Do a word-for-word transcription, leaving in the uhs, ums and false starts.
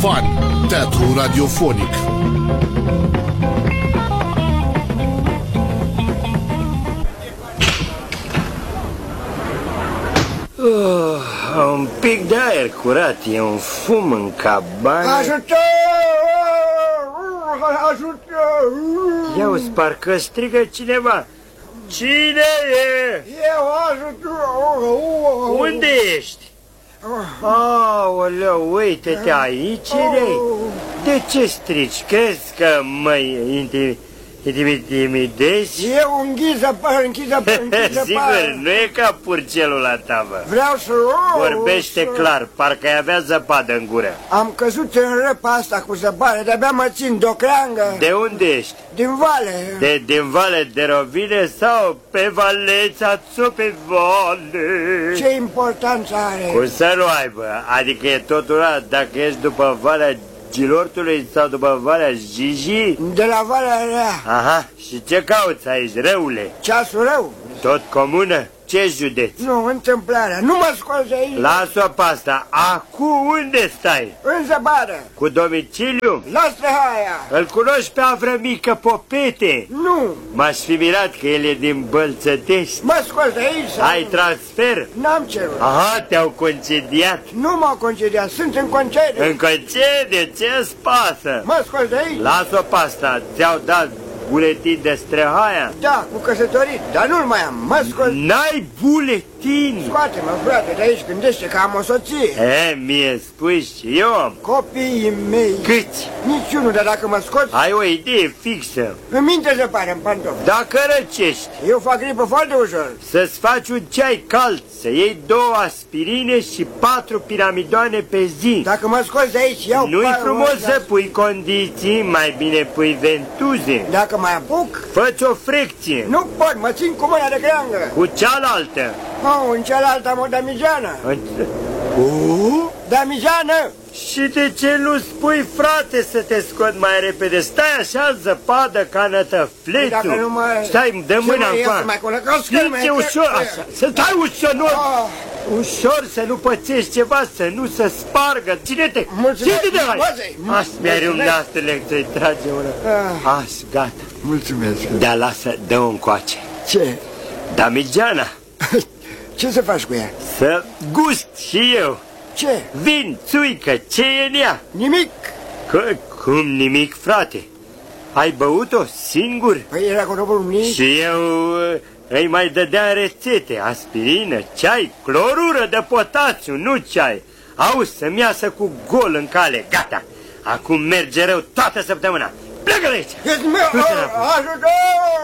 Fan, teatru radiofonic. Oh, un pic de aer curat, e un fum în cabană. Ajută! Ajută! Ia-uzi, parcă strigă cineva. Cine e? Eu ajută! Unde ești? Aoleu, uite-te aici, rei. De ce strici? Crezi că mă intimidezi? Eu înghiză, înghiză, înghiză. Sigur, nu e ca purcelul la tavă. Vreau să... Vorbește clar, parcă ai avea zăpadă în gură. Am căzut în răpa asta cu zăpadă, de-abia mă țin de o creangă. De unde ești? Din vale. De, din vale de rovine sau pe valeța sau pe vale? Ce importanță are? Cum să nu aibă? Adică e totul ăla dacă ești după Valea Gilortului sau după Valea Jiji? De la Valea Rea. Aha, și ce cauți aici, răule? Ceasul rău. Tot comună? Ce județ? Nu, întâmplarea. Nu mă scoți de aici. Las-o pe asta. Acum unde stai? În zăpadă. Cu domiciliu? La Strehaia. Îl cunoști pe Avrămică Popete? Nu. M-aș fi mirat că el e din Bălțătești. Mă scoți de aici? Ai transfer? N-am cerut. Aha, te-au concediat? Nu m-au concediat, sunt în concediu. În concediu? Ce-ți pasă? Mă scoți de aici? Las-o pe asta. Ți-au dat buletin de Strehaia? Da, cu căsătorit, dar nu-l mai am, mă scot. N-ai buletin? Scoate-mă, frate, de aici, gândește că am o soție. E, mie spui și eu am. Copiii mei. Câți? Niciunul, dar dacă mă scoți... Ai o idee fixă. Îmi minte să pare în pantofi. Dacă răcești, eu fac gripă foarte ușor. Să-ți faci un ceai cald, să iei două aspirine și patru piramidoane pe zi. Dacă mă scoți de aici, iau... Nu-i frumos să pui condiții, mai bine pui ventuze. Dacă mai apuc... Fă-ți o frecție. Nu pot, mă țin cu mâna de creangă. Cu cealaltă. Oh, în cealaltă am o damijană. O? Damijană? Și de ce nu spui, frate, să te scot mai repede? Stai așa zăpadă ca nătăflețul. Mai... Stai, dă mâna în față. Simți ușor, așa. Să stai ușor, nu... Oh. Ușor, să nu pățești ceva, să nu se spargă. Ține-te! Ține-te de aici! Așa, mi-ai rumneastă lecție, trage una. Ah. Așa, gata. Mulțumesc. Da, lasă, dă-o încoace. Ce? Damigeana. Ce să faci cu ea? Să gust și eu. Ce? Vin, țuică, ce e în ea? Nimic. C cum nimic, frate? Ai băut-o singur? Păi era cu și eu îi mai dădeam rețete, aspirină, ceai, clorură de potațiu, nu ceai. Auzi, să-mi iasă cu gol în cale, gata. Acum merge rău toată săptămâna. Plecă de aici! Ajută!